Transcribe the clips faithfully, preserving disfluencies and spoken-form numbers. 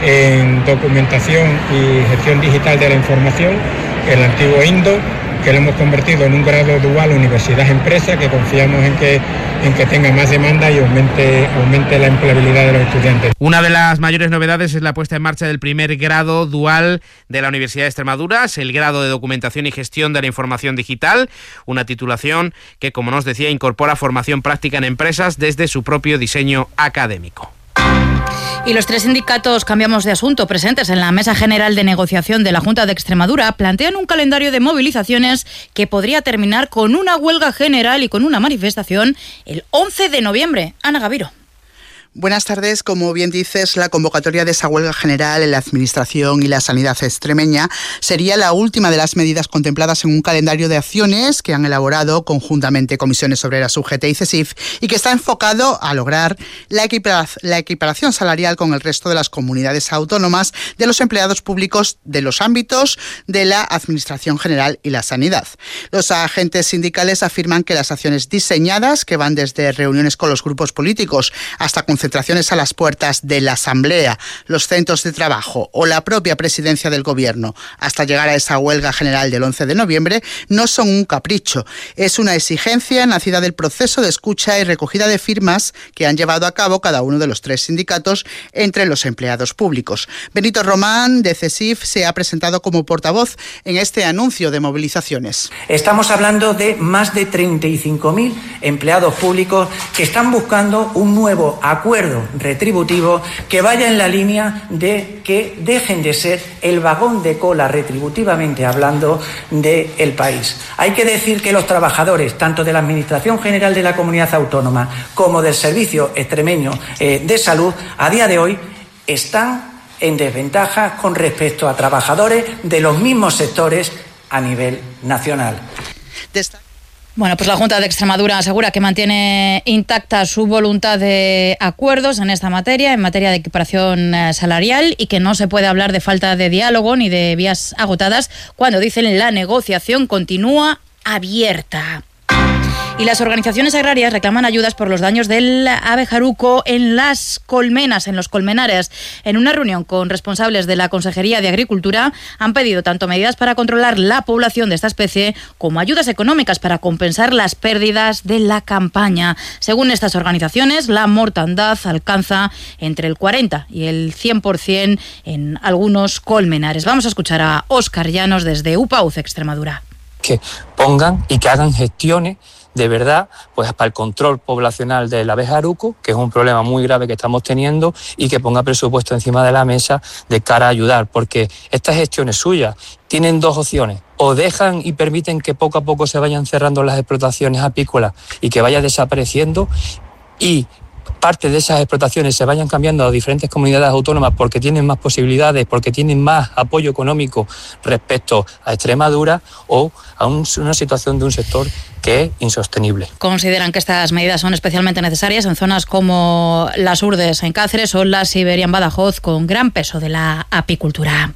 en documentación y gestión digital de la información, el antiguo INDO, que lo hemos convertido en un grado dual universidad-empresa, que confiamos en que, en que tenga más demanda y aumente, aumente la empleabilidad de los estudiantes. Una de las mayores novedades es la puesta en marcha del primer grado dual de la Universidad de Extremadura, es el grado de documentación y gestión de la información digital, una titulación que, como nos decía, incorpora formación práctica en empresas desde su propio diseño académico. Y los tres sindicatos, cambiamos de asunto, presentes en la Mesa General de Negociación de la Junta de Extremadura, plantean un calendario de movilizaciones que podría terminar con una huelga general y con una manifestación el once de noviembre. Ana Gaviro. Buenas tardes. Como bien dices, la convocatoria de esa huelga general en la Administración y la Sanidad extremeña sería la última de las medidas contempladas en un calendario de acciones que han elaborado conjuntamente Comisiones Obreras U G T y CESIF y que está enfocado a lograr la, equipar- la equiparación salarial con el resto de las comunidades autónomas de los empleados públicos de los ámbitos de la Administración General y la Sanidad. Los agentes sindicales afirman que las acciones diseñadas, que van desde reuniones con los grupos políticos hasta concentraciones a las puertas de la Asamblea, los centros de trabajo o la propia presidencia del Gobierno hasta llegar a esa huelga general del once de noviembre, no son un capricho. Es una exigencia nacida del proceso de escucha y recogida de firmas que han llevado a cabo cada uno de los tres sindicatos entre los empleados públicos. Benito Román, de CESIF, se ha presentado como portavoz en este anuncio de movilizaciones. Estamos hablando de más de treinta y cinco mil empleados públicos que están buscando un nuevo acuerdo acuerdo retributivo que vaya en la línea de que dejen de ser el vagón de cola retributivamente hablando del país. Hay que decir que los trabajadores, tanto de la Administración General de la Comunidad Autónoma como del Servicio Extremeño eh, de Salud, a día de hoy están en desventaja con respecto a trabajadores de los mismos sectores a nivel nacional. Bueno, pues la Junta de Extremadura asegura que mantiene intacta su voluntad de acuerdos en esta materia, en materia de equiparación salarial, y que no se puede hablar de falta de diálogo ni de vías agotadas cuando dicen la negociación continúa abierta. Y las organizaciones agrarias reclaman ayudas por los daños del abejaruco en las colmenas, en los colmenares. En una reunión con responsables de la Consejería de Agricultura han pedido tanto medidas para controlar la población de esta especie como ayudas económicas para compensar las pérdidas de la campaña. Según estas organizaciones, la mortandad alcanza entre el cuarenta y el cien por ciento en algunos colmenares. Vamos a escuchar a Óscar Llanos desde UPAUZ Extremadura. Que pongan y que hagan gestiones de verdad, pues para el control poblacional del abejaruco, que es un problema muy grave que estamos teniendo, y que ponga presupuesto encima de la mesa de cara a ayudar, porque estas gestiones suyas tienen dos opciones: o dejan y permiten que poco a poco se vayan cerrando las explotaciones apícolas y que vaya desapareciendo, y parte de esas explotaciones se vayan cambiando a diferentes comunidades autónomas porque tienen más posibilidades, porque tienen más apoyo económico respecto a Extremadura, o a un, una situación de un sector que es insostenible. Consideran que estas medidas son especialmente necesarias en zonas como las Urdes en Cáceres o la Siberia en Badajoz, con gran peso de la apicultura.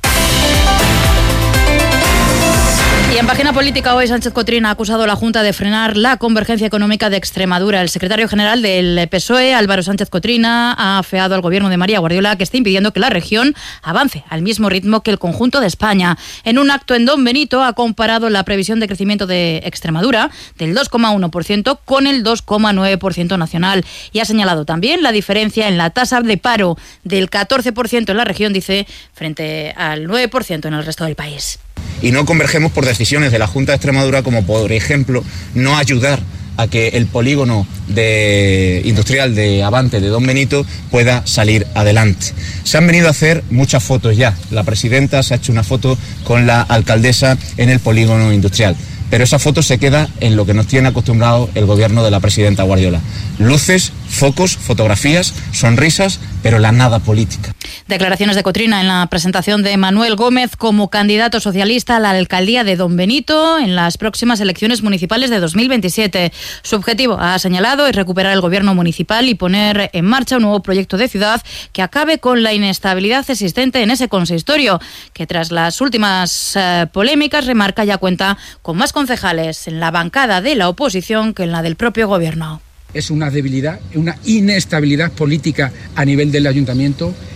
Y en página política hoy, Sánchez Cotrina ha acusado a la Junta de frenar la convergencia económica de Extremadura. El secretario general del P S O E, Álvaro Sánchez Cotrina, ha afeado al gobierno de María Guardiola que está impidiendo que la región avance al mismo ritmo que el conjunto de España. En un acto en Don Benito ha comparado la previsión de crecimiento de Extremadura del dos coma uno por ciento con el dos coma nueve por ciento nacional, y ha señalado también la diferencia en la tasa de paro del catorce por ciento en la región, dice, frente al nueve por ciento en el resto del país. Y no convergemos por decisiones de la Junta de Extremadura, como por ejemplo no ayudar a que el polígono de industrial de Avante de Don Benito pueda salir adelante. Se han venido a hacer muchas fotos ya. La presidenta se ha hecho una foto con la alcaldesa en el polígono industrial, pero esa foto se queda en lo que nos tiene acostumbrado el gobierno de la presidenta Guardiola: luces, focos, fotografías, sonrisas, pero la nada política. Declaraciones de Cotrina en la presentación de Manuel Gómez como candidato socialista a la alcaldía de Don Benito en las próximas elecciones municipales de dos mil veintisiete. Su objetivo, ha señalado, es recuperar el gobierno municipal y poner en marcha un nuevo proyecto de ciudad que acabe con la inestabilidad existente en ese consistorio, que tras las últimas eh, polémicas, remarca, ya cuenta con más concejales en la bancada de la oposición que en la del propio gobierno. Es una debilidad, una inestabilidad política a nivel del ayuntamiento,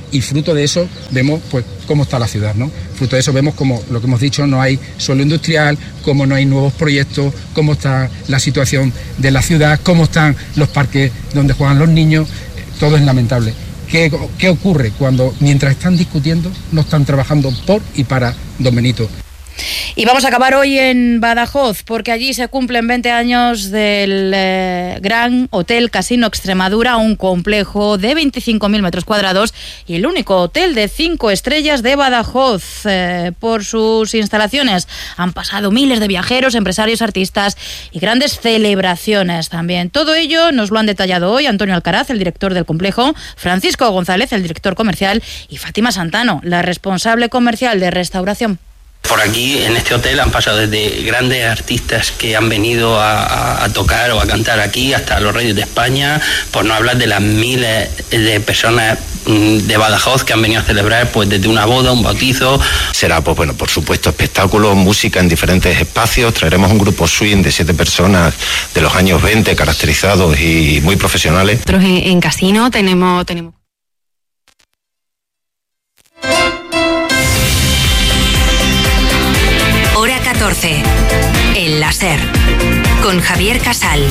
y fruto de eso vemos pues cómo está la ciudad, ¿no? Fruto de eso vemos como lo que hemos dicho, no hay suelo industrial, cómo no hay nuevos proyectos, cómo está la situación de la ciudad, cómo están los parques donde juegan los niños, todo es lamentable. ¿Qué, qué ocurre cuando mientras están discutiendo no están trabajando por y para Don Benito? Y vamos a acabar hoy en Badajoz, porque allí se cumplen veinte años del eh, Gran Hotel Casino Extremadura, un complejo de veinticinco mil metros cuadrados y el único hotel de cinco estrellas de Badajoz. Eh, por sus instalaciones han pasado miles de viajeros, empresarios, artistas y grandes celebraciones también. Todo ello nos lo han detallado hoy Antonio Alcaraz, el director del complejo, Francisco González, el director comercial, y Fátima Santano, la responsable comercial de restauración. Por aquí, en este hotel, han pasado desde grandes artistas que han venido a, a, a tocar o a cantar aquí, hasta los Reyes de España, por no hablar de las miles de personas de Badajoz que han venido a celebrar pues desde una boda, un bautizo. Será, pues bueno, por supuesto, espectáculos, música en diferentes espacios. Traeremos un grupo swing de siete personas de los años veinte, caracterizados y muy profesionales. Nosotros en, en Casino tenemos... tenemos... Hora catorce. El láser. Con Javier Casal.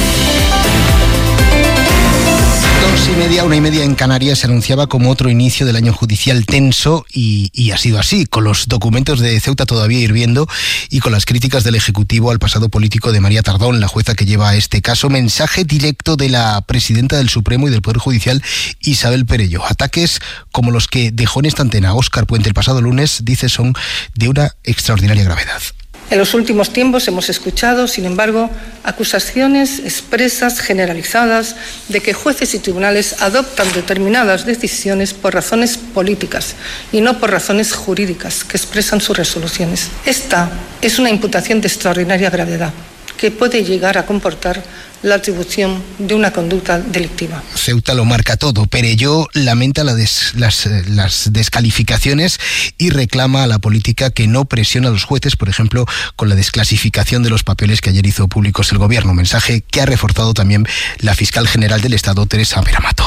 Dos y media, una y media en Canarias se anunciaba como otro inicio del año judicial tenso y, y ha sido así, con los documentos de Ceuta todavía hirviendo y con las críticas del Ejecutivo al pasado político de María Tardón, la jueza que lleva este caso. Mensaje directo de la presidenta del Supremo y del Poder Judicial, Isabel Perello. Ataques como los que dejó en esta antena Óscar Puente el pasado lunes, dice, son de una extraordinaria gravedad. En los últimos tiempos hemos escuchado, sin embargo, acusaciones expresas, generalizadas, de que jueces y tribunales adoptan determinadas decisiones por razones políticas y no por razones jurídicas que expresan sus resoluciones. Esta es una imputación de extraordinaria gravedad que puede llegar a comportar la atribución de una conducta delictiva. Ceuta lo marca todo. Perello lamenta la des, las, las descalificaciones y reclama a la política que no presiona a los jueces, por ejemplo, con la desclasificación de los papeles que ayer hizo públicos el Gobierno. Mensaje que ha reforzado también la fiscal general del Estado, Teresa Veramato.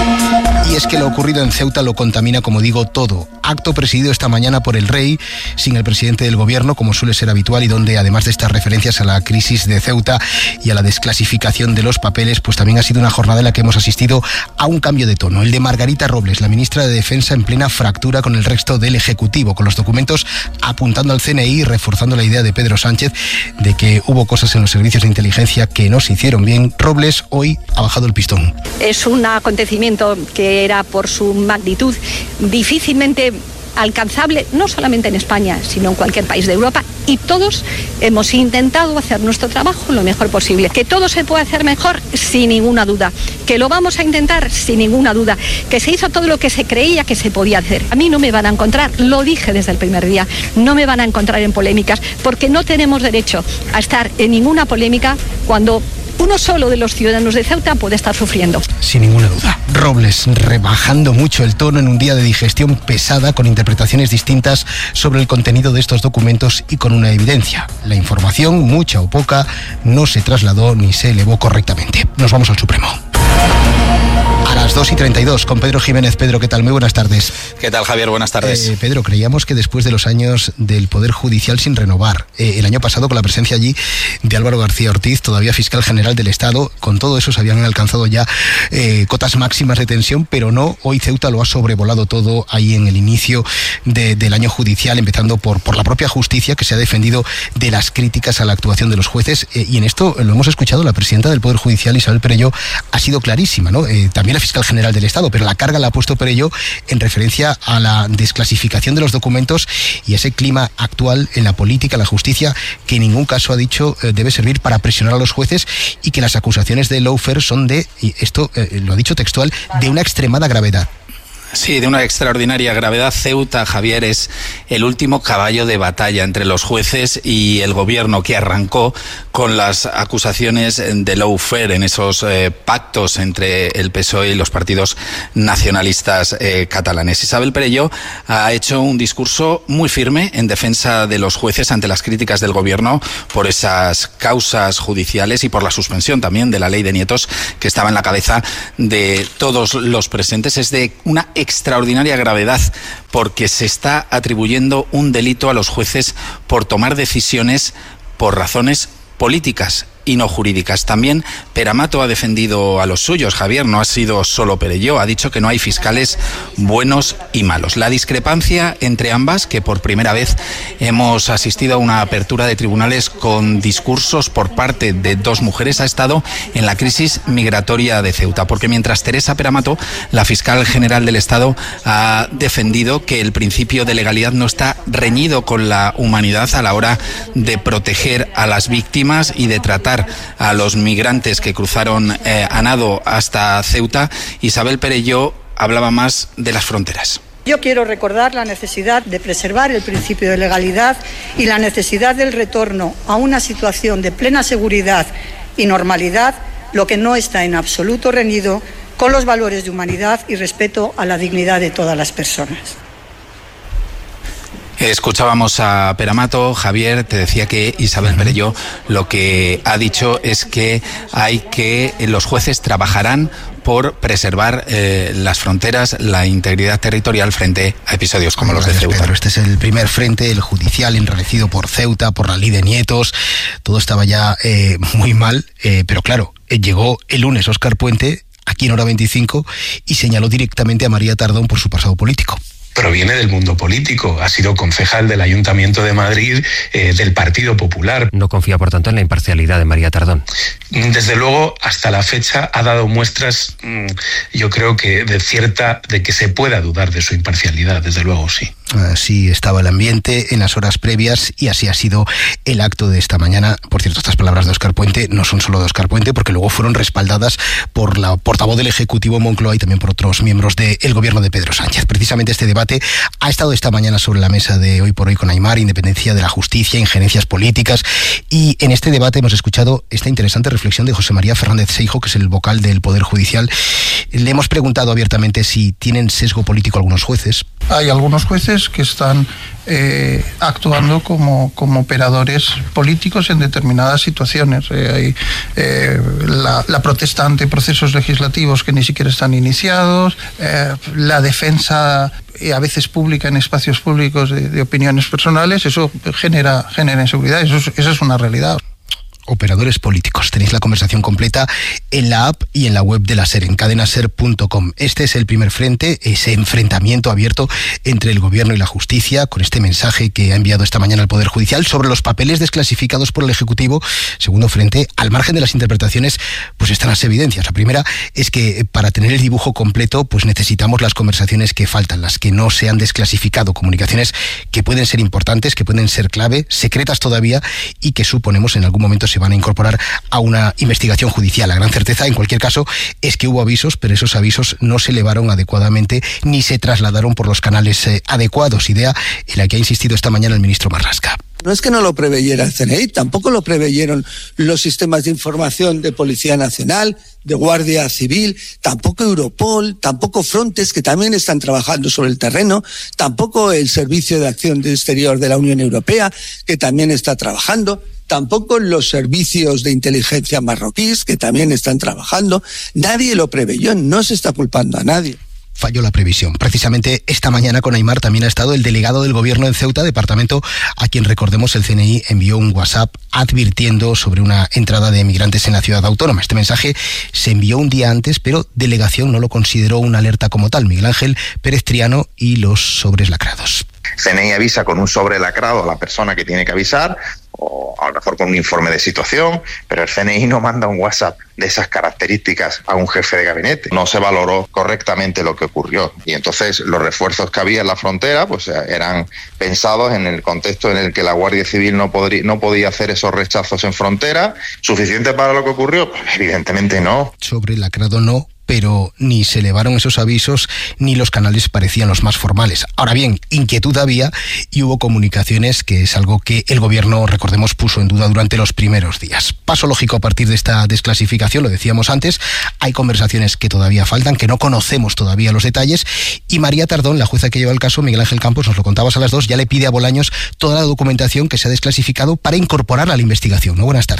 Y es que lo ocurrido en Ceuta lo contamina, como digo, todo. Acto presidido esta mañana por el Rey, sin el presidente del Gobierno, como suele ser habitual, y donde, además de estas referencias a la crisis de Ceuta y a la desclasificación de los papeles, pues también ha sido una jornada en la que hemos asistido a un cambio de tono. El de Margarita Robles, la ministra de Defensa, en plena fractura con el resto del Ejecutivo, con los documentos apuntando al C N I y reforzando la idea de Pedro Sánchez de que hubo cosas en los servicios de inteligencia que no se hicieron bien. Robles hoy ha bajado el pistón. Es un acontecimiento que era, por su magnitud, difícilmente alcanzable, no solamente en España, sino en cualquier país de Europa, y todos hemos intentado hacer nuestro trabajo lo mejor posible. Que todo se puede hacer mejor, sin ninguna duda. Que lo vamos a intentar, sin ninguna duda. Que se hizo todo lo que se creía que se podía hacer. A mí no me van a encontrar, lo dije desde el primer día, no me van a encontrar en polémicas, porque no tenemos derecho a estar en ninguna polémica cuando uno solo de los ciudadanos de Ceuta puede estar sufriendo. Sin ninguna duda. Robles rebajando mucho el tono en un día de digestión pesada, con interpretaciones distintas sobre el contenido de estos documentos y con una evidencia. La información, mucha o poca, no se trasladó ni se elevó correctamente. Nos vamos al Supremo. A las dos y treinta y dos, con Pedro Jiménez. Pedro, ¿qué tal? Muy buenas tardes. ¿Qué tal, Javier? Buenas tardes. Eh, Pedro, creíamos que después de los años del Poder Judicial sin renovar, eh, el año pasado con la presencia allí de Álvaro García Ortiz, todavía fiscal general del Estado, con todo eso se habían alcanzado ya eh, cotas máximas de tensión, pero no, hoy Ceuta lo ha sobrevolado todo ahí en el inicio de, del año judicial, empezando por, por la propia justicia, que se ha defendido de las críticas a la actuación de los jueces, eh, y en esto lo hemos escuchado, la presidenta del Poder Judicial, Isabel Perello, ha sido clarísima, ¿no? Eh, también la fiscal general del Estado, pero la carga la ha puesto Perello en referencia a la desclasificación de los documentos y ese clima actual en la política, la justicia, que en ningún caso, ha dicho, eh, debe servir para presionar a los jueces, y que las acusaciones de lawfare son de, y esto eh, lo ha dicho textual, de una extremada gravedad. Sí, de una extraordinaria gravedad. Ceuta, Javier, es el último caballo de batalla entre los jueces y el Gobierno, que arrancó con las acusaciones de lawfare en esos eh, pactos entre el P S O E y los partidos nacionalistas eh, catalanes. Isabel Perello ha hecho un discurso muy firme en defensa de los jueces ante las críticas del Gobierno por esas causas judiciales y por la suspensión también de la ley de nietos, que estaba en la cabeza de todos los presentes. Es de una extraordinaria gravedad porque se está atribuyendo un delito a los jueces por tomar decisiones por razones políticas y no jurídicas. También Pere-Amato ha defendido a los suyos, Javier, no ha sido solo Perelló, ha dicho que no hay fiscales buenos y malos. La discrepancia entre ambas, que por primera vez hemos asistido a una apertura de tribunales con discursos por parte de dos mujeres, ha estado en la crisis migratoria de Ceuta, porque mientras Teresa Pere-Amato, la fiscal general del Estado, ha defendido que el principio de legalidad no está reñido con la humanidad a la hora de proteger a las víctimas y de tratar a los migrantes que cruzaron eh, a nado hasta Ceuta, Isabel Perelló hablaba más de las fronteras. Yo quiero recordar la necesidad de preservar el principio de legalidad y la necesidad del retorno a una situación de plena seguridad y normalidad, lo que no está en absoluto reñido con los valores de humanidad y respeto a la dignidad de todas las personas. Escuchábamos a Pere-Amato. Javier, te decía que Isabel Perelló lo que ha dicho es que hay que los jueces trabajarán por preservar eh, las fronteras, la integridad territorial frente a episodios como los de Ceuta. Pedro, este es el primer frente, el judicial enrarecido por Ceuta, por la ley de Nietos. Todo estaba ya eh, muy mal, eh, pero claro, eh, llegó el lunes Óscar Puente aquí en Hora veinticinco y señaló directamente a María Tardón por su pasado político. Proviene del mundo político, ha sido concejal del Ayuntamiento de Madrid, eh, del Partido Popular. No confía, por tanto, en la imparcialidad de María Tardón. Desde luego, hasta la fecha ha dado muestras, yo creo que de cierta, de que se pueda dudar de su imparcialidad, desde luego sí. Así estaba el ambiente en las horas previas y así ha sido el acto de esta mañana. Por cierto, estas palabras de Óscar Puente no son solo de Óscar Puente, porque luego fueron respaldadas por la portavoz del Ejecutivo Moncloa y también por otros miembros del gobierno de Pedro Sánchez. Precisamente este debate ha estado esta mañana sobre la mesa de Hoy por Hoy con Aimar, independencia de la justicia, injerencias políticas, y en este debate hemos escuchado esta interesante reflexión de José María Fernández Seijo, que es el vocal del Poder Judicial. Le hemos preguntado abiertamente si tienen sesgo político algunos jueces. Hay algunos jueces que están eh, actuando como, como operadores políticos en determinadas situaciones. Eh, hay eh, la, la protesta ante procesos legislativos que ni siquiera están iniciados, eh, la defensa eh, a veces pública en espacios públicos de, de opiniones personales. Eso genera, genera inseguridad, eso es, esa es una realidad. Operadores políticos. Tenéis la conversación completa en la app y en la web de la SER, en cadenaser punto com. Este es el primer frente, ese enfrentamiento abierto entre el gobierno y la justicia, con este mensaje que ha enviado esta mañana el Poder Judicial sobre los papeles desclasificados por el Ejecutivo. Segundo frente, al margen de las interpretaciones, pues están las evidencias. La primera es que para tener el dibujo completo, pues necesitamos las conversaciones que faltan, las que no se han desclasificado, comunicaciones que pueden ser importantes, que pueden ser clave, secretas todavía, y que suponemos en algún momento se van a incorporar a una investigación judicial. La gran certeza, en cualquier caso, es que hubo avisos, pero esos avisos no se elevaron adecuadamente ni se trasladaron por los canales eh, adecuados, idea en la que ha insistido esta mañana el ministro Marlaska. No es que no lo preveyera el C N I, tampoco lo preveyeron los sistemas de información de Policía Nacional, de Guardia Civil, tampoco Europol, tampoco Frontex, que también están trabajando sobre el terreno, tampoco el Servicio de Acción Exterior de la Unión Europea, que también está trabajando, tampoco los servicios de inteligencia marroquíes, que también están trabajando. Nadie lo preveyó, no se está culpando a nadie. Falló la previsión. Precisamente esta mañana con Aimar también ha estado el delegado del gobierno en Ceuta, departamento a quien, recordemos, el C N I envió un WhatsApp advirtiendo sobre una entrada de emigrantes en la ciudad autónoma. Este mensaje se envió un día antes, pero delegación no lo consideró una alerta como tal. Miguel Ángel Pérez Triano y los sobres lacrados. C N I avisa con un sobre lacrado a la persona que tiene que avisar, o a lo mejor con un informe de situación, pero el C N I no manda un WhatsApp de esas características a un jefe de gabinete. No se valoró correctamente lo que ocurrió, y entonces los refuerzos que había en la frontera pues eran pensados en el contexto en el que la Guardia Civil no, podría, no podía hacer esos rechazos en frontera. ¿Suficiente para lo que ocurrió? Pues evidentemente no. Sobre lacrado no, pero ni se elevaron esos avisos ni los canales parecían los más formales. Ahora bien, inquietud había y hubo comunicaciones, que es algo que el gobierno, recordemos, puso en duda durante los primeros días. Paso lógico a partir de esta desclasificación, lo decíamos antes, hay conversaciones que todavía faltan, que no conocemos todavía los detalles, y María Tardón, la jueza que lleva el caso, Miguel Ángel Campos, nos lo contabas a las dos, ya le pide a Bolaños toda la documentación que se ha desclasificado para incorporarla a la investigación. ¿No? Buenas tardes.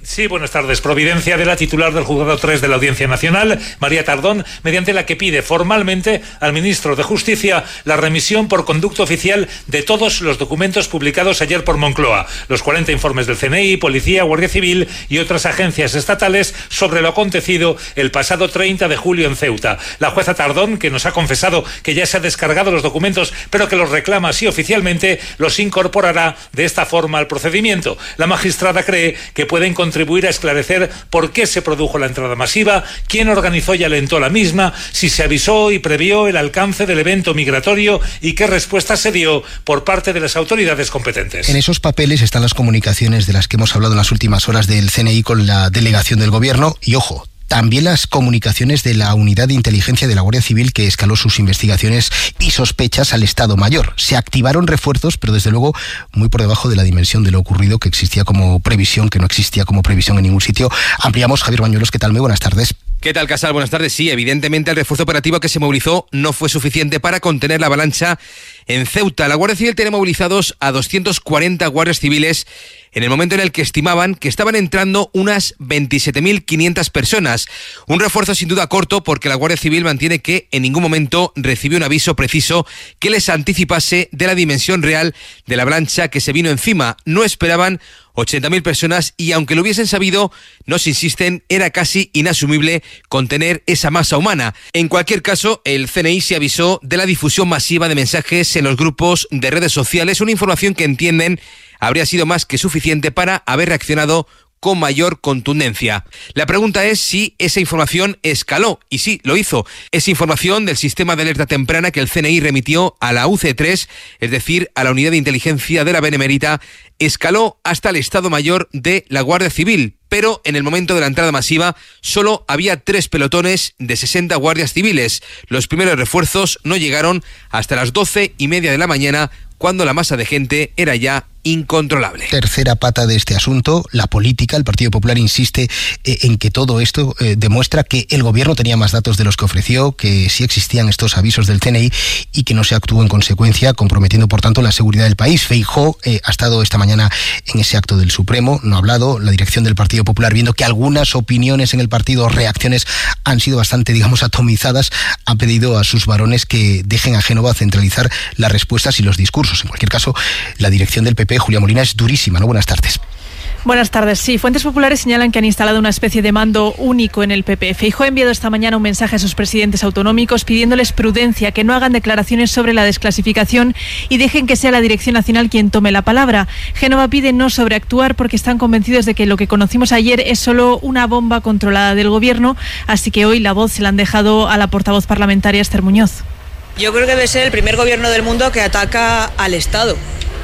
Sí, buenas tardes. Providencia de la titular del Juzgado tres de la Audiencia Nacional, María Tardón, mediante la que pide formalmente al ministro de Justicia la remisión por conducto oficial de todos los documentos publicados ayer por Moncloa, los cuarenta informes del C N I, Policía, Guardia Civil y otras agencias estatales sobre lo acontecido el pasado treinta de julio en Ceuta. La jueza Tardón, que nos ha confesado que ya se ha descargado los documentos, pero que los reclama así oficialmente, los incorporará de esta forma al procedimiento. La magistrada cree que pueden contribuir contribuir a esclarecer por qué se produjo la entrada masiva, quién organizó y alentó la misma, si se avisó y previó el alcance del evento migratorio y qué respuesta se dio por parte de las autoridades competentes. En esos papeles están las comunicaciones de las que hemos hablado en las últimas horas del C N I con la delegación del Gobierno y, ojo, también las comunicaciones de la Unidad de Inteligencia de la Guardia Civil, que escaló sus investigaciones y sospechas al Estado Mayor. Se activaron refuerzos, pero desde luego muy por debajo de la dimensión de lo ocurrido, que existía como previsión, que no existía como previsión en ningún sitio. Ampliamos. Javier Bañuelos, ¿qué tal? Muy buenas tardes. ¿Qué tal, Casal? Buenas tardes. Sí, evidentemente el refuerzo operativo que se movilizó no fue suficiente para contener la avalancha en Ceuta. La Guardia Civil tiene movilizados a doscientos cuarenta guardias civiles en el momento en el que estimaban que estaban entrando unas veintisiete mil quinientas personas. Un refuerzo sin duda corto, porque la Guardia Civil mantiene que en ningún momento recibió un aviso preciso que les anticipase de la dimensión real de la avalancha que se vino encima. No esperaban ochenta mil personas y, aunque lo hubiesen sabido, nos insisten, era casi inasumible contener esa masa humana. En cualquier caso, el C N I se avisó de la difusión masiva de mensajes en los grupos de redes sociales, una información que entienden habría sido más que suficiente para haber reaccionado con mayor contundencia. La pregunta es si esa información escaló, y sí, lo hizo. Es información del sistema de alerta temprana que el C N I remitió a la U C tres, es decir, a la Unidad de Inteligencia de la Benemérita, escaló hasta el Estado Mayor de la Guardia Civil, pero en el momento de la entrada masiva solo había tres pelotones de sesenta guardias civiles. Los primeros refuerzos no llegaron hasta las doce y media de la mañana, cuando la masa de gente era ya incontrolable. Tercera pata de este asunto, la política. El Partido Popular insiste eh, en que todo esto eh, demuestra que el Gobierno tenía más datos de los que ofreció, que sí existían estos avisos del C N I y que no se actuó en consecuencia, comprometiendo por tanto la seguridad del país. Feijóo eh, ha estado esta mañana en ese acto del Supremo, no ha hablado. La dirección del Partido Popular, viendo que algunas opiniones en el partido, reacciones, han sido bastante, digamos, atomizadas, ha pedido a sus varones que dejen a Génova centralizar las respuestas y los discursos. En cualquier caso, la dirección del P P, Julia Molina, es durísima, ¿no? Buenas tardes. Buenas tardes. Sí, fuentes populares señalan que han instalado una especie de mando único en el P P. Feijóo ha enviado esta mañana un mensaje a sus presidentes autonómicos pidiéndoles prudencia, que no hagan declaraciones sobre la desclasificación y dejen que sea la Dirección Nacional quien tome la palabra. Génova pide no sobreactuar porque están convencidos de que lo que conocimos ayer es solo una bomba controlada del Gobierno, así que hoy la voz se la han dejado a la portavoz parlamentaria Esther Muñoz. Yo creo que debe ser el primer gobierno del mundo que ataca al Estado.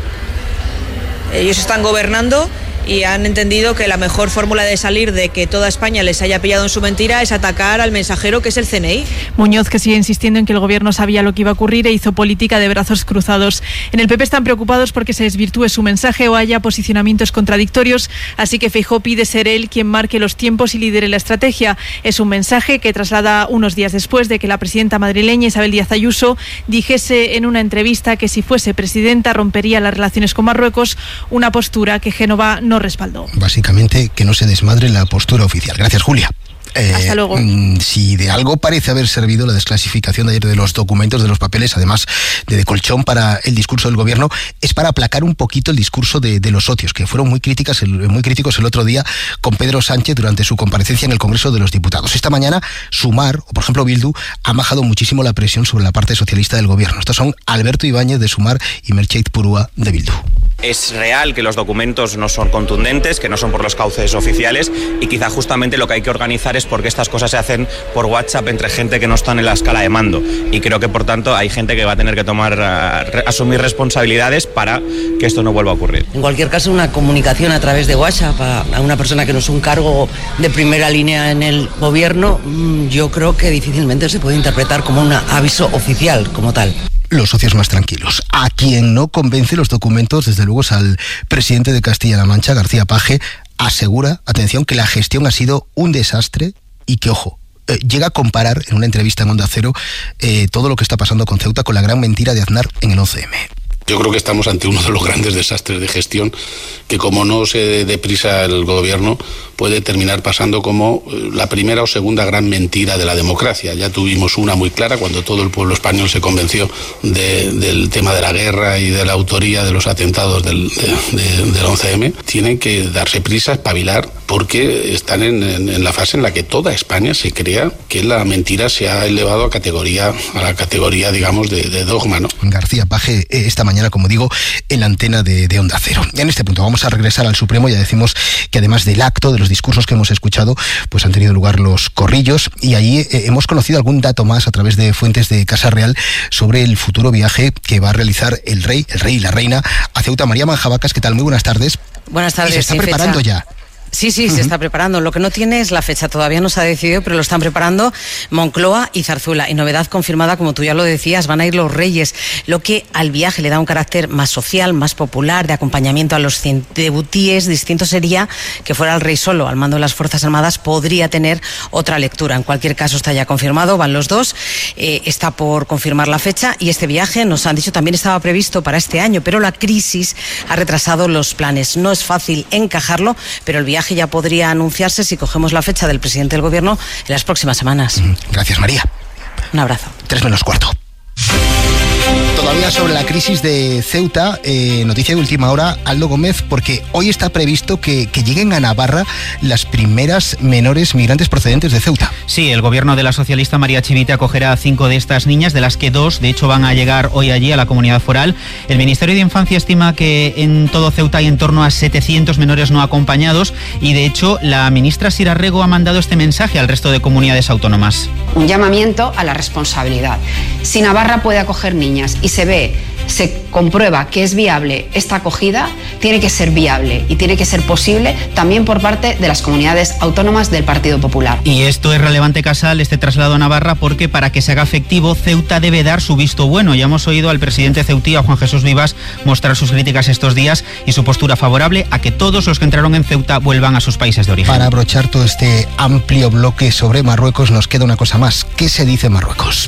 Ellos están gobernando y han entendido que la mejor fórmula de salir de que toda España les haya pillado en su mentira es atacar al mensajero, que es el C N I. Muñoz, que sigue insistiendo en que el Gobierno sabía lo que iba a ocurrir e hizo política de brazos cruzados. En el P P están preocupados porque se desvirtúe su mensaje o haya posicionamientos contradictorios, así que Feijóo pide ser él quien marque los tiempos y lidere la estrategia. Es un mensaje que traslada unos días después de que la presidenta madrileña Isabel Díaz Ayuso dijese en una entrevista que si fuese presidenta rompería las relaciones con Marruecos, una postura que Génova no respaldó. Básicamente, que no se desmadre la postura oficial. Gracias, Julia. Eh, Hasta luego. Si de algo parece haber servido la desclasificación de ayer de los documentos, de los papeles, además de, de colchón para el discurso del Gobierno, es para aplacar un poquito el discurso de, de los socios, que fueron muy críticas, muy críticos el otro día con Pedro Sánchez durante su comparecencia en el Congreso de los Diputados. Esta mañana, Sumar, o por ejemplo Bildu, ha bajado muchísimo la presión sobre la parte socialista del Gobierno. Estos son Alberto Ibáñez de Sumar y Merchet Purúa de Bildu. Es real que los documentos no son contundentes, que no son por los cauces oficiales, y quizá justamente lo que hay que organizar es porque estas cosas se hacen por WhatsApp entre gente que no están en la escala de mando, y creo que por tanto hay gente que va a tener que tomar, uh, asumir responsabilidades para que esto no vuelva a ocurrir. En cualquier caso, una comunicación a través de WhatsApp a, a una persona que no es un cargo de primera línea en el Gobierno, yo creo que difícilmente se puede interpretar como un aviso oficial como tal. Los socios más tranquilos. A quien no convence los documentos, desde luego, es al presidente de Castilla-La Mancha, García Paje. Asegura, atención, que la gestión ha sido un desastre y que, ojo, eh, llega a comparar en una entrevista en Onda Cero eh, todo lo que está pasando con Ceuta con la gran mentira de Aznar en el once eme. Yo creo que estamos ante uno de los grandes desastres de gestión que, como no se dé prisa el gobierno, puede terminar pasando como la primera o segunda gran mentira de la democracia. Ya tuvimos una muy clara cuando todo el pueblo español se convenció de, del tema de la guerra y de la autoría de los atentados del, de, de, del once eme. Tienen que darse prisa, espabilar, porque están en, en, en la fase en la que toda España se crea que la mentira se ha elevado a categoría, a la categoría, digamos, de, de dogma, ¿no? García Paje, esta mañana, como digo, en la antena de, de Onda Cero. En este punto vamos a regresar al Supremo. Ya decimos que además del acto, de los discursos que hemos escuchado, pues han tenido lugar los corrillos, y allí eh, hemos conocido algún dato más a través de fuentes de Casa Real sobre el futuro viaje que va a realizar el rey, el rey y la reina a Ceuta. María Manjabacas, ¿qué tal? Muy buenas tardes. Buenas tardes. ¿Y se está preparando fecha? ya? Sí, sí, uh-huh. se está preparando. Lo que no tiene es la fecha, todavía no se ha decidido, pero lo están preparando Moncloa y Zarzuela. Y novedad confirmada, como tú ya lo decías, van a ir los reyes, lo que al viaje le da un carácter más social, más popular, de acompañamiento a los debutíes. Distinto sería que fuera el rey solo, al mando de las Fuerzas Armadas, podría tener otra lectura. En cualquier caso está ya confirmado, van los dos, eh, está por confirmar la fecha, y este viaje, nos han dicho, también estaba previsto para este año, pero la crisis ha retrasado los planes. No es fácil encajarlo, pero el viaje ya podría anunciarse, si cogemos la fecha del presidente del gobierno, en las próximas semanas. Gracias, María. Un abrazo. Tres menos cuarto. Todavía sobre la crisis de Ceuta, eh, noticia de última hora, Aldo Gómez, porque hoy está previsto que, que lleguen a Navarra las primeras menores migrantes procedentes de Ceuta. Sí, el gobierno de la socialista María Chivite acogerá a cinco de estas niñas, de las que dos, de hecho, van a llegar hoy allí a la comunidad foral. El Ministerio de Infancia estima que en todo Ceuta hay en torno a setecientos menores no acompañados, y de hecho la ministra Sira Rego ha mandado este mensaje al resto de comunidades autónomas. Un llamamiento a la responsabilidad. Si Navarra puede acoger niñas y se ve, se comprueba que es viable esta acogida, tiene que ser viable y tiene que ser posible también por parte de las comunidades autónomas del Partido Popular. Y esto es relevante, Casal, este traslado a Navarra, porque para que se haga efectivo, Ceuta debe dar su visto bueno. Ya hemos oído al presidente ceutí, a Juan Jesús Vivas, mostrar sus críticas estos días y su postura favorable a que todos los que entraron en Ceuta vuelvan a sus países de origen. Para abrochar todo este amplio bloque sobre Marruecos, nos queda una cosa más. ¿Qué se dice en Marruecos?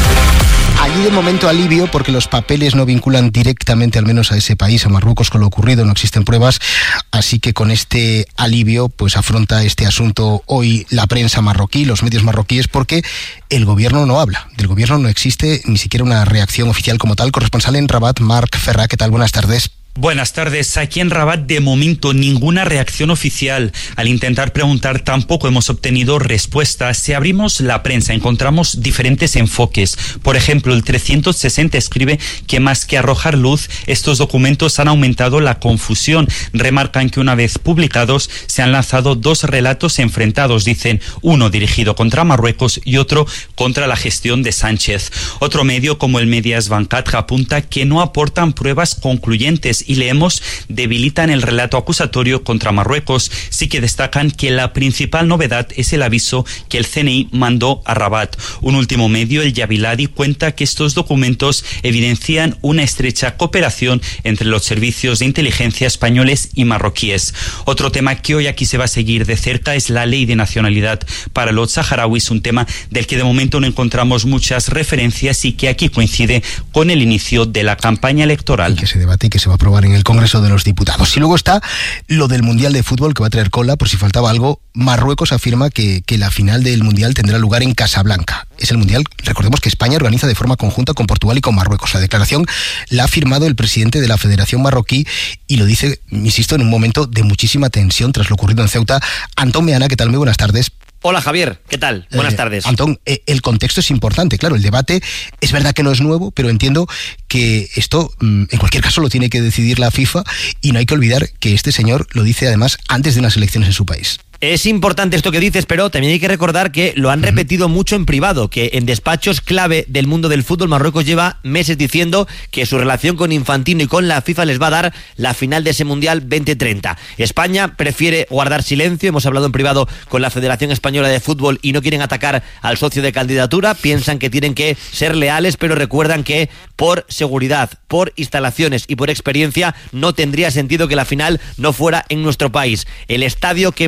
Allí de momento alivio, porque los papeles no vinculan directamente al menos a ese país, a Marruecos, con lo ocurrido, no existen pruebas, así que con este alivio pues afronta este asunto hoy la prensa marroquí, los medios marroquíes, porque el gobierno no habla, del gobierno no existe ni siquiera una reacción oficial como tal. Corresponsal en Rabat, Marc Ferrà, ¿qué tal? Buenas tardes. Buenas tardes. Aquí en Rabat, de momento, ninguna reacción oficial. Al intentar preguntar, tampoco hemos obtenido respuestas. Si abrimos la prensa, encontramos diferentes enfoques. Por ejemplo, el trescientos sesenta escribe que más que arrojar luz, estos documentos han aumentado la confusión. Remarcan que una vez publicados, se han lanzado dos relatos enfrentados. Dicen, uno dirigido contra Marruecos y otro contra la gestión de Sánchez. Otro medio, como el Medias veinticuatro, apunta que no aportan pruebas concluyentes, y leemos, debilitan el relato acusatorio contra Marruecos. Sí que destacan que la principal novedad es el aviso que el C N I mandó a Rabat. Un último medio, el Yabiladi, cuenta que estos documentos evidencian una estrecha cooperación entre los servicios de inteligencia españoles y marroquíes. Otro tema que hoy aquí se va a seguir de cerca es la ley de nacionalidad para los saharauis, un tema del que de momento no encontramos muchas referencias y que aquí coincide con el inicio de la campaña electoral. Y que se debate y que se va a aprobar en el Congreso de los Diputados. Y luego está lo del Mundial de Fútbol, que va a traer cola, por si faltaba algo. Marruecos afirma que, que la final del Mundial tendrá lugar en Casablanca. Es el Mundial, recordemos, que España organiza de forma conjunta con Portugal y con Marruecos. La declaración la ha firmado el presidente de la Federación Marroquí y lo dice, insisto, en un momento de muchísima tensión tras lo ocurrido en Ceuta. Antón Meana, ¿qué tal? Muy buenas tardes. Hola Javier, ¿qué tal? Buenas eh, tardes. Antón, eh, el contexto es importante, claro, el debate es verdad que no es nuevo, pero entiendo que esto, mm, en cualquier caso, lo tiene que decidir la FIFA, y no hay que olvidar que este señor lo dice además antes de unas elecciones en su país. Es importante esto que dices, pero también hay que recordar que lo han repetido mucho en privado, que en despachos clave del mundo del fútbol Marruecos lleva meses diciendo que su relación con Infantino y con la FIFA les va a dar la final de ese Mundial veinte treinta. España prefiere guardar silencio, hemos hablado en privado con la Federación Española de Fútbol y no quieren atacar al socio de candidatura, piensan que tienen que ser leales, pero recuerdan que por seguridad, por instalaciones y por experiencia no tendría sentido que la final no fuera en nuestro país. El estadio que propone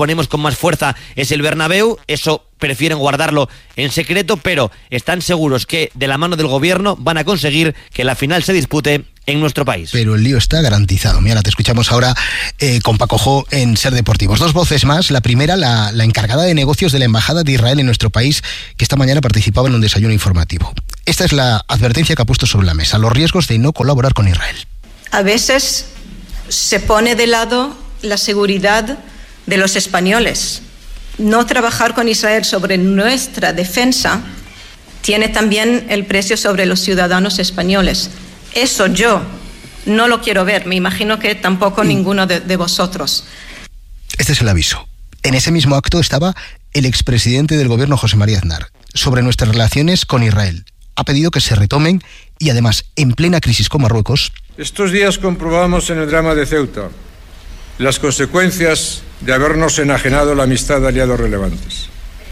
ponemos con más fuerza es el Bernabéu. Eso prefieren guardarlo en secreto, pero están seguros que de la mano del gobierno van a conseguir que la final se dispute en nuestro país. Pero el lío está garantizado. Mira, te escuchamos ahora eh, con Paco Jo en Ser Deportivos. Dos voces más. La primera, la, la encargada de negocios de la Embajada de Israel en nuestro país, que esta mañana participaba en un desayuno informativo. Esta es la advertencia que ha puesto sobre la mesa, los riesgos de no colaborar con Israel. A veces se pone de lado la seguridad de los españoles. No trabajar con Israel sobre nuestra defensa tiene también el precio sobre los ciudadanos españoles. Eso yo no lo quiero ver, me imagino que tampoco ninguno de, de vosotros. Este es el aviso. En ese mismo acto estaba el expresidente del gobierno, José María Aznar, sobre nuestras relaciones con Israel. Ha pedido que se retomen y además, en plena crisis con Marruecos... Estos días comprobamos en el drama de Ceuta las consecuencias de habernos enajenado la amistad de aliados relevantes.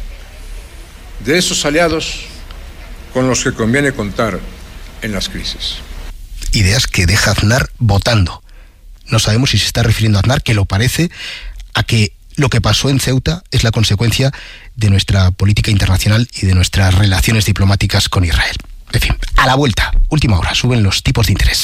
De esos aliados con los que conviene contar en las crisis. Ideas que deja Aznar votando. No sabemos si se está refiriendo a Aznar, que lo parece, a que lo que pasó en Ceuta es la consecuencia de nuestra política internacional y de nuestras relaciones diplomáticas con Israel. En fin, a la vuelta, última hora, suben los tipos de interés.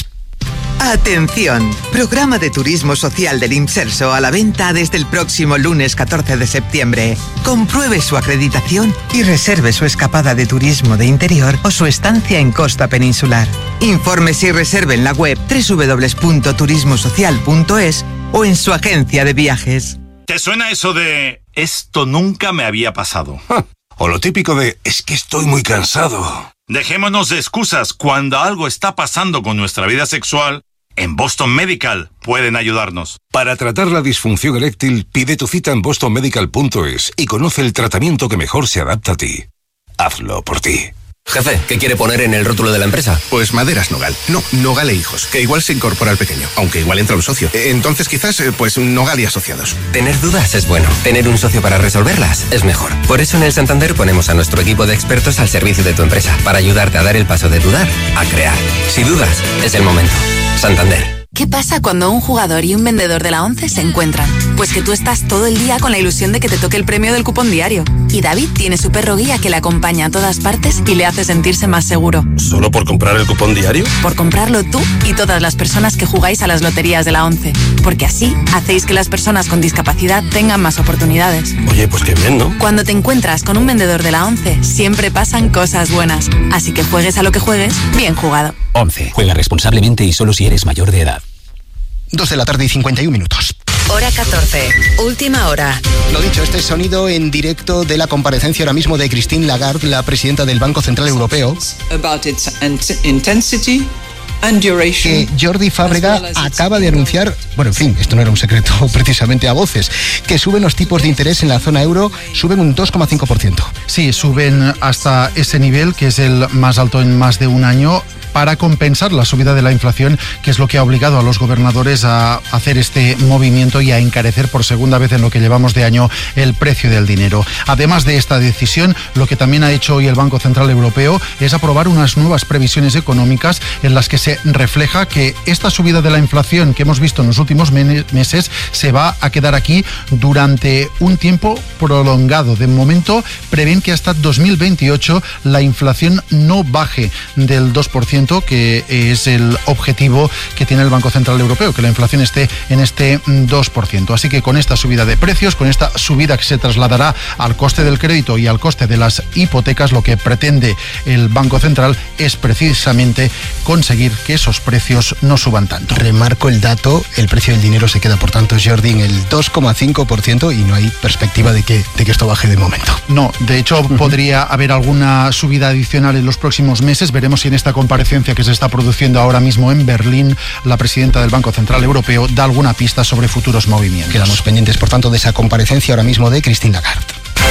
Atención, programa de turismo social del Imserso a la venta desde el próximo lunes catorce de septiembre. Compruebe su acreditación y reserve su escapada de turismo de interior o su estancia en costa peninsular. Infórmese y reserve en la web doble u doble u doble u punto turismo social punto es o en su agencia de viajes. ¿Te suena eso de esto nunca me había pasado? O lo típico de es que estoy muy cansado. Dejémonos de excusas. Cuando algo está pasando con nuestra vida sexual, en Boston Medical pueden ayudarnos. Para tratar la disfunción eréctil, pide tu cita en boston medical punto es y conoce el tratamiento que mejor se adapta a ti. Hazlo por ti. Jefe, ¿qué quiere poner en el rótulo de la empresa? Pues Maderas Nogal. No, Nogal e Hijos, que igual se incorpora al pequeño, aunque igual entra un socio. Entonces quizás, pues Nogal y Asociados. Tener dudas es bueno. Tener un socio para resolverlas es mejor. Por eso en el Santander ponemos a nuestro equipo de expertos al servicio de tu empresa, para ayudarte a dar el paso de dudar a crear. Si dudas, es el momento. Santander. ¿Qué pasa cuando un jugador y un vendedor de la ONCE se encuentran? Pues que tú estás todo el día con la ilusión de que te toque el premio del cupón diario. Y David tiene su perro guía que le acompaña a todas partes y le hace sentirse más seguro. ¿Solo por comprar el cupón diario? Por comprarlo tú y todas las personas que jugáis a las loterías de la ONCE. Porque así hacéis que las personas con discapacidad tengan más oportunidades. Oye, pues qué bien, ¿no? Cuando te encuentras con un vendedor de la ONCE, siempre pasan cosas buenas. Así que juegues a lo que juegues, bien jugado. ONCE. Juega responsablemente y solo si eres mayor de edad. dos de la tarde y cincuenta y un minutos. Hora catorce, última hora. Lo dicho, este sonido en directo de la comparecencia ahora mismo de Christine Lagarde, la presidenta del Banco Central Europeo. About its intensity and duration. Que Jordi Fábrega acaba de anunciar, bueno, en fin, esto no era un secreto precisamente a voces, que suben los tipos de interés en la zona euro, suben un dos coma cinco por ciento. Sí, suben hasta ese nivel, que es el más alto en más de un año, para compensar la subida de la inflación, que es lo que ha obligado a los gobernadores a hacer este movimiento y a encarecer por segunda vez en lo que llevamos de año el precio del dinero. Además de esta decisión, lo que también ha hecho hoy el Banco Central Europeo es aprobar unas nuevas previsiones económicas en las que se refleja que esta subida de la inflación que hemos visto en los últimos meses se va a quedar aquí durante un tiempo prolongado. De momento prevén que hasta dos mil veintiocho la inflación no baje del dos por ciento, que es el objetivo que tiene el Banco Central Europeo, que la inflación esté en este dos por ciento. Así que con esta subida de precios, con esta subida que se trasladará al coste del crédito y al coste de las hipotecas, lo que pretende el Banco Central es precisamente conseguir que esos precios no suban tanto. Remarco el dato, el precio del dinero se queda, por tanto, Jordi, en el dos coma cinco por ciento y no hay perspectiva de que, de que esto baje de momento. No, de hecho, uh-huh. podría haber alguna subida adicional en los próximos meses. Veremos si en esta comparecencia que se está produciendo ahora mismo en Berlín, la presidenta del Banco Central Europeo da alguna pista sobre futuros movimientos. Quedamos pendientes, por tanto, de esa comparecencia ahora mismo de Christine Lagarde.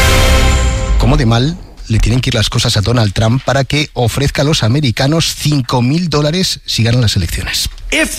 ¿Cómo de mal le tienen que ir las cosas a Donald Trump para que ofrezca a los americanos cinco mil dólares si ganan las elecciones?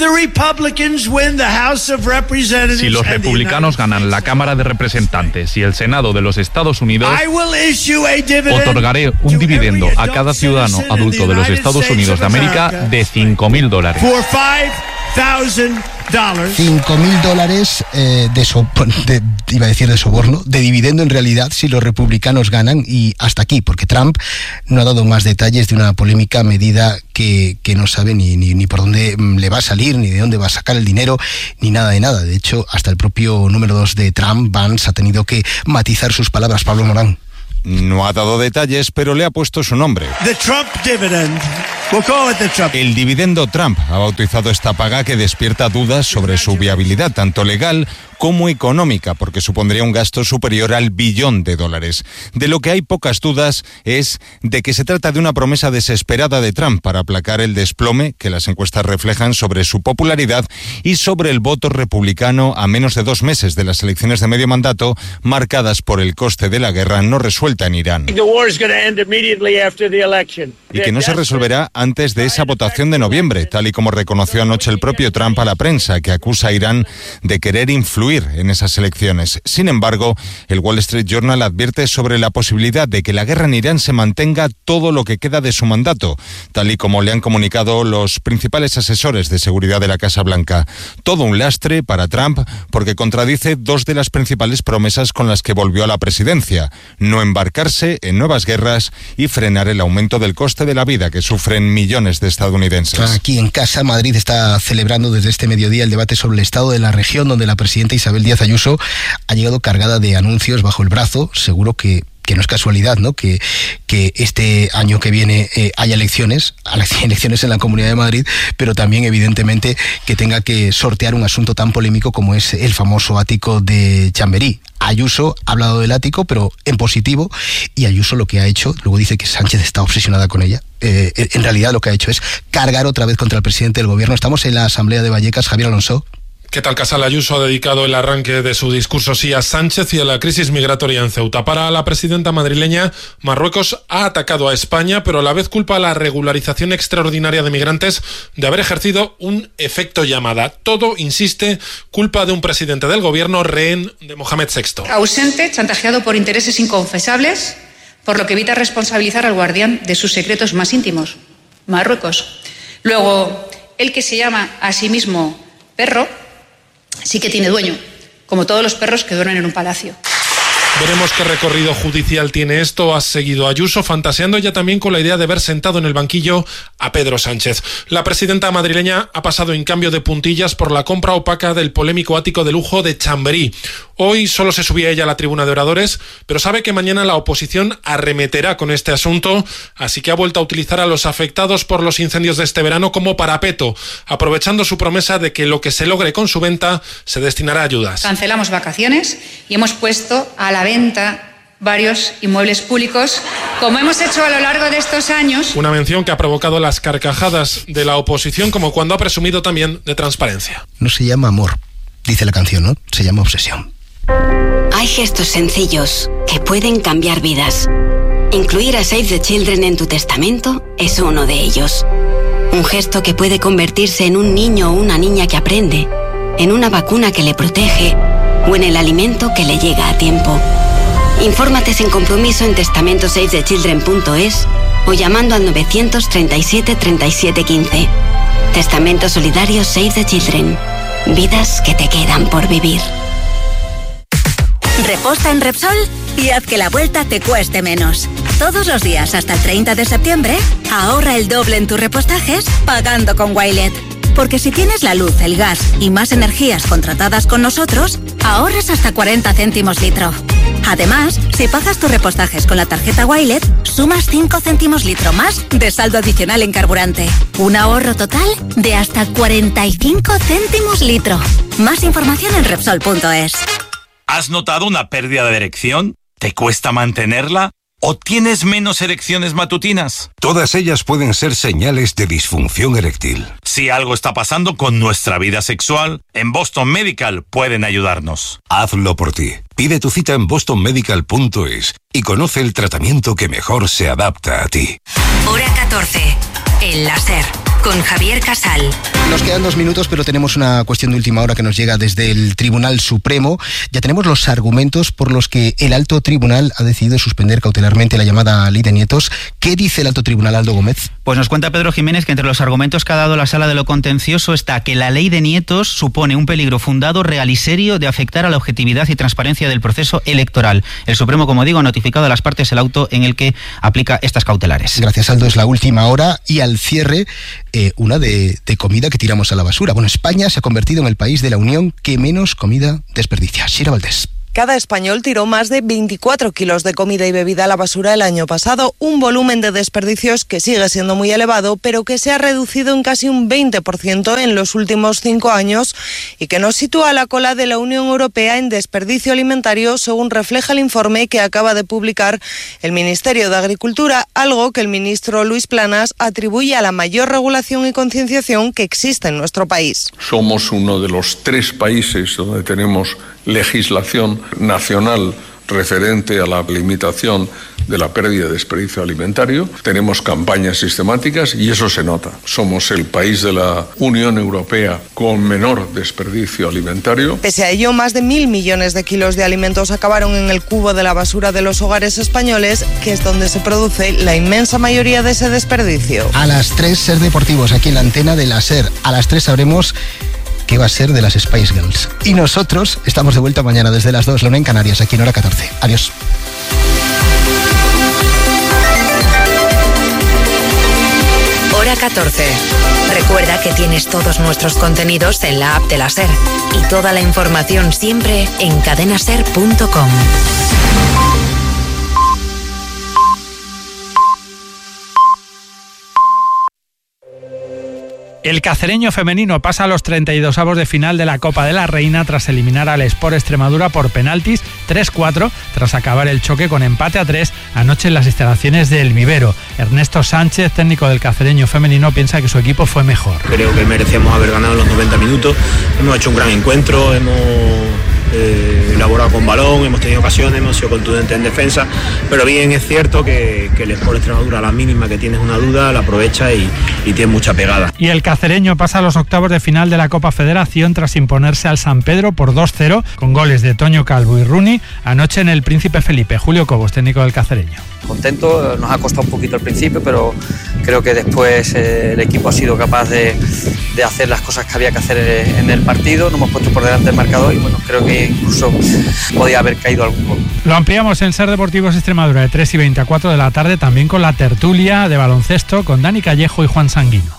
Si los republicanos ganan la Cámara de Representantes y el Senado de los Estados Unidos, otorgaré un dividendo a cada ciudadano adulto de los Estados Unidos de América de cinco mil dólares. cinco mil dólares eh, de, so, de, iba a decir de soborno, de dividendo en realidad si los republicanos ganan, y hasta aquí, porque Trump no ha dado más detalles de una polémica medida que, que no sabe ni, ni, ni por dónde le va a salir, ni de dónde va a sacar el dinero, ni nada de nada. De hecho, hasta el propio número dos de Trump, Vance, ha tenido que matizar sus palabras. Pablo Morán. No ha dado detalles, pero le ha puesto su nombre. The Trump dividend. We'll call it the Trump. El dividendo Trump ha bautizado esta paga que despierta dudas sobre su viabilidad, tanto legal como económica, porque supondría un gasto superior al billón de dólares. De lo que hay pocas dudas es de que se trata de una promesa desesperada de Trump para aplacar el desplome que las encuestas reflejan sobre su popularidad y sobre el voto republicano a menos de dos meses de las elecciones de medio mandato, marcadas por el coste de la guerra no resuelta en Irán. Y que no se resolverá antes de esa votación de noviembre, tal y como reconoció anoche el propio Trump a la prensa, que acusa a Irán de querer influir en esas elecciones. Sin embargo, el Wall Street Journal advierte sobre la posibilidad de que la guerra en Irán se mantenga todo lo que queda de su mandato, tal y como le han comunicado los principales asesores de seguridad de la Casa Blanca. Todo un lastre para Trump, porque contradice dos de las principales promesas con las que volvió a la presidencia: no embarcarse en nuevas guerras y frenar el aumento del coste de la vida que sufren millones de estadounidenses. Aquí en casa, Madrid está celebrando desde este mediodía el debate sobre el estado de la región, donde la presidenta Isabel Díaz Ayuso ha llegado cargada de anuncios bajo el brazo. Seguro que que no es casualidad, ¿no?, que, que este año que viene eh, haya elecciones, elecciones en la Comunidad de Madrid, pero también evidentemente que tenga que sortear un asunto tan polémico como es el famoso ático de Chamberí. Ayuso ha hablado del ático, pero en positivo, y Ayuso lo que ha hecho, luego dice que Sánchez está obsesionada con ella, eh, en realidad lo que ha hecho es cargar otra vez contra el presidente del gobierno. Estamos en la Asamblea de Vallecas. Javier Alonso. ¿Qué tal? Casal Ayuso ha dedicado el arranque de su discurso sí a Sánchez y a la crisis migratoria en Ceuta. Para la presidenta madrileña, Marruecos ha atacado a España, pero a la vez culpa a la regularización extraordinaria de migrantes de haber ejercido un efecto llamada. Todo, insiste, culpa de un presidente del gobierno rehén de Mohamed sexto. Ausente, chantajeado por intereses inconfesables, por lo que evita responsabilizar al guardián de sus secretos más íntimos, Marruecos. Luego, el que se llama a sí mismo perro, sí que tiene dueño, como todos los perros que duermen en un palacio. Veremos qué recorrido judicial tiene esto. Ha seguido Ayuso fantaseando ya también con la idea de ver sentado en el banquillo a Pedro Sánchez. La presidenta madrileña ha pasado en cambio de puntillas por la compra opaca del polémico ático de lujo de Chamberí. Hoy solo se subía ella a la tribuna de oradores, pero sabe que mañana la oposición arremeterá con este asunto, así que ha vuelto a utilizar a los afectados por los incendios de este verano como parapeto, aprovechando su promesa de que lo que se logre con su venta se destinará a ayudas. Cancelamos vacaciones y hemos puesto a la venta varios inmuebles públicos, como hemos hecho a lo largo de estos años. Una mención que ha provocado las carcajadas de la oposición, como cuando ha presumido también de transparencia. No se llama amor, dice la canción, ¿no? Se llama obsesión. Hay gestos sencillos que pueden cambiar vidas. Incluir a Save the Children en tu testamento es uno de ellos. Un gesto que puede convertirse en un niño o una niña que aprende, en una vacuna que le protege o en el alimento que le llega a tiempo. Infórmate sin compromiso en testamento save the children punto es o llamando al novecientos treinta y siete treinta y siete quince. Testamento solidario Save the Children. Vidas que te quedan por vivir. Reposta en Repsol y haz que la vuelta te cueste menos. Todos los días hasta el treinta de septiembre, ahorra el doble en tus repostajes pagando con Wilet. Porque si tienes la luz, el gas y más energías contratadas con nosotros, ahorras hasta cuarenta céntimos litro. Además, si pagas tus repostajes con la tarjeta Wilet, sumas cinco céntimos litro más de saldo adicional en carburante. Un ahorro total de hasta cuarenta y cinco céntimos litro. Más información en Repsol punto es. ¿Has notado una pérdida de erección? ¿Te cuesta mantenerla? ¿O tienes menos erecciones matutinas? Todas ellas pueden ser señales de disfunción eréctil. Si algo está pasando con nuestra vida sexual, en Boston Medical pueden ayudarnos. Hazlo por ti. Pide tu cita en boston medical punto es y conoce el tratamiento que mejor se adapta a ti. Hora catorce. El láser. Con Javier Casal. Nos quedan dos minutos, pero tenemos una cuestión de última hora que nos llega desde el Tribunal Supremo. Ya tenemos los argumentos por los que el Alto Tribunal ha decidido suspender cautelarmente la llamada Ley de Nietos. ¿Qué dice el Alto Tribunal, Aldo Gómez? Pues nos cuenta Pedro Jiménez que entre los argumentos que ha dado la Sala de lo Contencioso está que la ley de nietos supone un peligro fundado, real y serio de afectar a la objetividad y transparencia del proceso electoral. El Supremo, como digo, ha notificado a las partes el auto en el que aplica estas cautelares. Gracias, Aldo. Es la última hora y al cierre eh, una de, de comida que tiramos a la basura. Bueno, España se ha convertido en el país de la Unión que menos comida desperdicia. Shira Valdés. Cada español tiró más de veinticuatro kilos de comida y bebida a la basura el año pasado, un volumen de desperdicios que sigue siendo muy elevado, pero que se ha reducido en casi un veinte por ciento en los últimos cinco años y que nos sitúa a la cola de la Unión Europea en desperdicio alimentario, según refleja el informe que acaba de publicar el Ministerio de Agricultura, algo que el ministro Luis Planas atribuye a la mayor regulación y concienciación que existe en nuestro país. Somos uno de los tres países donde tenemos legislación nacional referente a la limitación de la pérdida de desperdicio alimentario. Tenemos campañas sistemáticas y eso se nota. Somos el país de la Unión Europea con menor desperdicio alimentario. Pese a ello, más de mil millones de kilos de alimentos acabaron en el cubo de la basura de los hogares españoles, que es donde se produce la inmensa mayoría de ese desperdicio. A las tres, Ser Deportivos, aquí en la antena de la SER. A las tres sabremos qué va a ser de las Spice Girls. Y nosotros estamos de vuelta mañana desde las dos, la una en Canarias, aquí en Hora catorce. Adiós. Hora catorce. Recuerda que tienes todos nuestros contenidos en la app de la SER y toda la información siempre en cadena ser punto com. El Cacereño femenino pasa a los treinta y dos avos de final de la Copa de la Reina tras eliminar al Sport Extremadura por penaltis tres cuatro tras acabar el choque con empate a tres anoche en las instalaciones del Vivero. Ernesto Sánchez, técnico del Cacereño femenino, piensa que su equipo fue mejor. Creo que merecíamos haber ganado los noventa minutos. Hemos hecho un gran encuentro, hemos eh, elaborado con balón, hemos tenido ocasiones, hemos sido contundentes en defensa, pero bien es cierto que, que el Sport Extremadura, a la mínima que tienes una duda, la aprovecha y, y tiene mucha pegada. Y el Cacereño pasa a los octavos de final de la Copa Federación tras imponerse al San Pedro por dos cero con goles de Toño Calvo y Rooney anoche en el Príncipe Felipe. Julio Cobos, técnico del Cacereño. Contento, nos ha costado un poquito al principio, pero creo que después eh, el equipo ha sido capaz de, de hacer las cosas que había que hacer en el partido. Nos hemos puesto por delante del marcador y bueno, creo que incluso podía haber caído algún gol. Lo ampliamos en Ser Deportivos Extremadura de tres y veinte a cuatro de la tarde, también con la tertulia de baloncesto con Dani Callejo y Juan Sanguino.